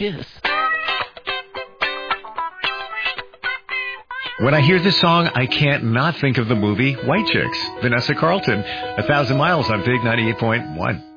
kiss. When I hear this song, I can't not think of the movie White Chicks. Vanessa Carlton, 1,000 Miles on Big 98.1.